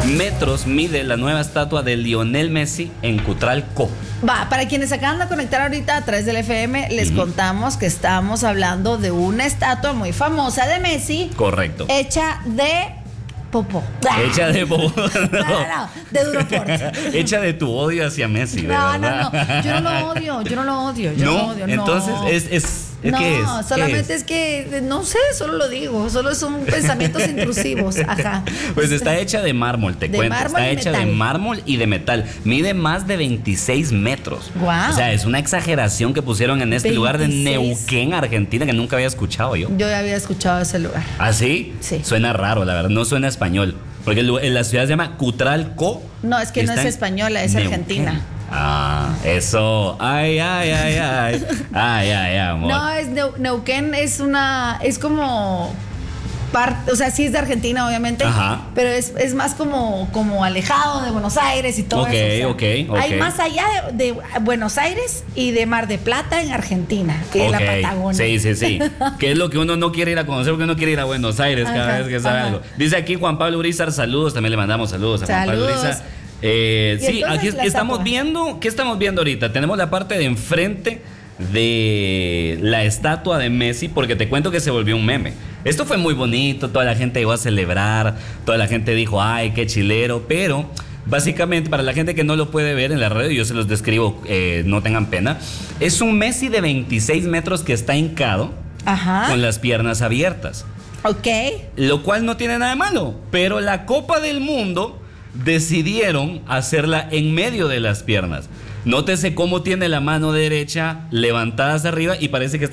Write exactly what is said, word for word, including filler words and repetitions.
metros mide la nueva estatua de Lionel Messi en Cutralcó. Va, para quienes acaban de conectar ahorita a través del F M, les uh-huh. contamos que estamos hablando de una estatua muy famosa de Messi. Correcto. Hecha de popó. Hecha de popó. No, no, no, de duro porte. Hecha de tu odio hacia Messi, de no, verdad. No, no, yo no lo odio, yo no lo odio, yo no, no lo odio, no. Entonces, es, es, es no, ¿qué es? solamente ¿Qué es? es que, no sé, solo lo digo, solo son pensamientos intrusivos, ajá. Pues está hecha de mármol, te de cuento. Mármol está hecha metal. de mármol y de metal. Mide más de veintiséis metros. Wow. O sea, es una exageración que pusieron en este veintiséis lugar de Neuquén, Argentina, que nunca había escuchado yo. Yo ya había escuchado ese lugar. ¿Ah, sí? Sí. Suena raro, la verdad, no suena español. Porque la ciudad se llama Cutralcó. No, es que no es española, es Neuquén. Argentina. Ah, eso. Ay, ay, ay, ay. Ay, ay, ay, amor. No, es Neuquén es una. Es como. Parte, o sea, sí es de Argentina, obviamente. Ajá. Pero es, es más como, como alejado de Buenos Aires y todo okay, eso. O sea, ok, ok. hay más allá de, de Buenos Aires y de Mar de Plata en Argentina, que okay. es la Patagonia. Sí, sí, sí. Que es lo que uno no quiere ir a conocer, porque uno quiere ir a Buenos Aires cada ajá, vez que sabe ajá. algo. Dice aquí Juan Pablo Urizar, saludos. También le mandamos saludos a saludos. Juan Pablo Urizar. Eh, sí, aquí estamos estatua? viendo. ¿Qué estamos viendo ahorita? Tenemos la parte de enfrente de la estatua de Messi, porque te cuento que se volvió un meme. Esto fue muy bonito, toda la gente llegó a celebrar, toda la gente dijo, ay, qué chilero, pero básicamente para la gente que no lo puede ver en la radio, yo se los describo, eh, no tengan pena, es un Messi de veintiséis metros que está hincado, ajá, con las piernas abiertas. Ok. Lo cual no tiene nada de malo, pero la Copa del Mundo decidieron hacerla en medio de las piernas. Nótese cómo tiene la mano derecha levantada hacia arriba y parece que está